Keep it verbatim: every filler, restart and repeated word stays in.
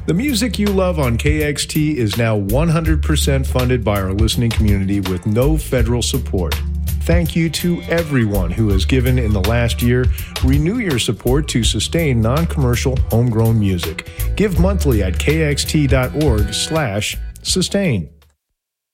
The music you love on K X T is now one hundred percent funded by our listening community with no federal support. Thank you to everyone who has given in the last year. Renew your support to sustain non-commercial homegrown music. Give monthly at kxt.org slash sustain.